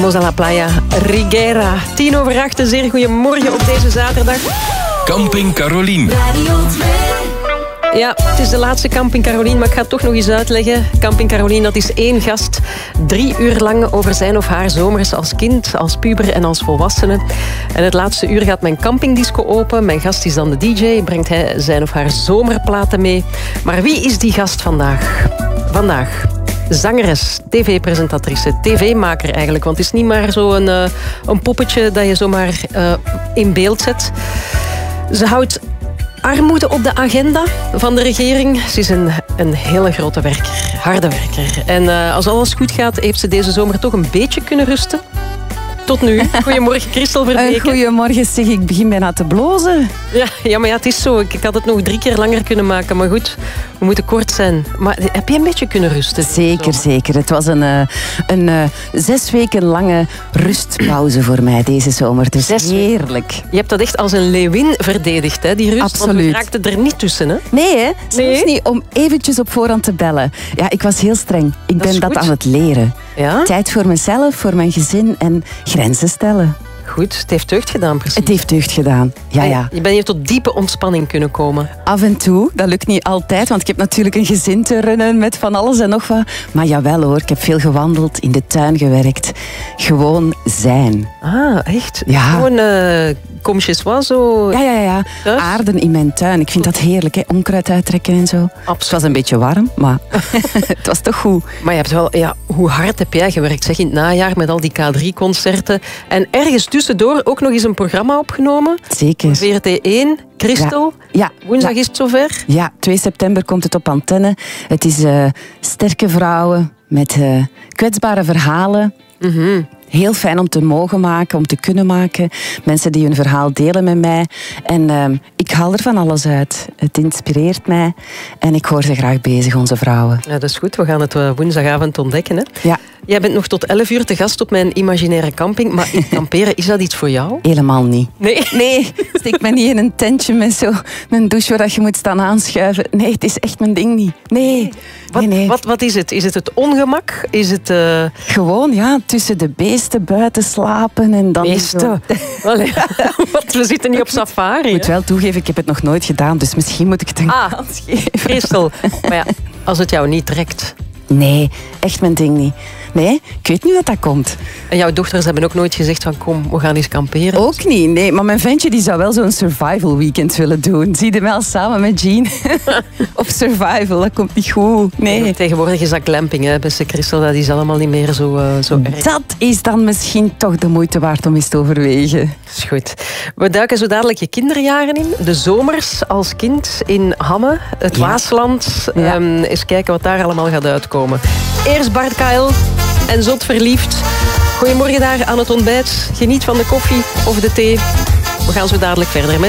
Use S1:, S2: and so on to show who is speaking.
S1: Vamos a la playa Riguera. 7:10, een zeer goedemorgen op deze zaterdag.
S2: Camping Carolien.
S1: Ja, het is de laatste Camping Carolien, maar ik ga het toch nog eens uitleggen. Camping Carolien, dat is 1 gast. 3 uur lang over zijn of haar zomers als kind, als puber en als volwassene. En het laatste uur gaat mijn campingdisco open. Mijn gast is dan de DJ, brengt hij zijn of haar zomerplaten mee. Maar wie is die gast vandaag? Vandaag zangeres, tv-presentatrice, tv-maker eigenlijk. Want het is niet maar zo een poppetje dat je zomaar in beeld zet. Ze houdt armoede op de agenda van de regering. Ze is een hele grote werker, harde werker. En als alles goed gaat, heeft ze deze zomer toch een beetje kunnen rusten. Tot nu. Goedemorgen, Christel Verbeke.
S3: Goedemorgen, zeg. Ik begin bijna te blozen.
S1: Ja, maar ja, het is zo. Ik had het nog 3 keer langer kunnen maken. Maar goed, we moeten kort zijn. Maar heb je een beetje kunnen rusten?
S3: Zeker. Het was een 6 weken lange rustpauze voor mij deze zomer. Dus heerlijk.
S1: Je hebt dat echt als een leeuwin verdedigd, hè, die rust.
S3: Absoluut.
S1: Want we raakten er niet tussen, hè?
S3: Nee, hè? Zelfs niet om eventjes op voorhand te bellen. Ja, ik was heel streng. Ik ben dat aan het leren.
S1: Ja?
S3: Tijd voor mezelf, voor mijn gezin en grenzen stellen.
S1: Goed, het heeft deugd gedaan, precies.
S3: Het heeft deugd gedaan, ja.
S1: Je bent hier tot diepe ontspanning kunnen komen.
S3: Af en toe, dat lukt niet altijd, want ik heb natuurlijk een gezin te runnen met van alles en nog wat. Maar jawel hoor, ik heb veel gewandeld, in de tuin gewerkt. Gewoon zijn.
S1: Ah, echt?
S3: Ja.
S1: Gewoon comme chez soi, zo?
S3: Ja.
S1: Thuis?
S3: Aarden in mijn tuin. Ik vind dat heerlijk, hè? Onkruid uittrekken en zo.
S1: Absoluut.
S3: Het was een beetje warm, maar het was toch goed.
S1: Maar je hebt wel, hoe hard heb jij gewerkt, zeg, in het najaar met al die K3-concerten. En ergens tussendoor ook nog eens een programma opgenomen.
S3: Zeker.
S1: VRT1, Christel.
S3: Ja.
S1: Woensdag is het zover.
S3: Ja, 2 september komt het op antenne. Het is sterke vrouwen met kwetsbare verhalen.
S1: Mhm.
S3: Heel fijn om te mogen maken, om te kunnen maken. Mensen die hun verhaal delen met mij. En ik haal er van alles uit. Het inspireert mij. En ik hoor ze graag bezig, onze vrouwen.
S1: Ja, dat is goed. We gaan het woensdagavond ontdekken, hè?
S3: Ja.
S1: Jij bent nog tot 11 uur te gast op mijn imaginaire camping. Maar kamperen, is dat iets voor jou?
S3: Helemaal niet.
S1: Nee.
S3: Steek me niet in een tentje met zo'n douche waar je moet staan aanschuiven. Nee, het is echt mijn ding niet. Nee.
S1: Wat is het? Is het ongemak? Is het...
S3: Gewoon, ja, tussen de beesten buiten slapen en dan...
S1: Beesten? Allee, want we zitten niet op safari.
S3: Ik moet wel toegeven, ik heb het nog nooit gedaan, dus misschien moet ik het een kans geven.
S1: Christel, maar ja, als het jou niet trekt...
S3: Nee, echt mijn ding niet. Nee, ik weet niet wat dat komt.
S1: En jouw dochters hebben ook nooit gezegd van kom, we gaan eens kamperen?
S3: Ook niet, nee. Maar mijn ventje die zou wel zo'n survival weekend willen doen. Zie je wel samen met Jean op survival, dat komt niet goed. Nee.
S1: Tegenwoordig is dat glamping, hè, beste Christel. Dat is allemaal niet meer zo erg.
S3: Dat is dan misschien toch de moeite waard om eens te overwegen.
S1: Dat is goed. We duiken zo dadelijk je kinderjaren in. De zomers als kind in Hamme, het Waasland.
S3: Ja.
S1: Eens kijken wat daar allemaal gaat uitkomen. Eerst Bart Kael en Zot Verliefd. Goedemorgen daar aan het ontbijt. Geniet van de koffie of de thee. We gaan zo dadelijk verder met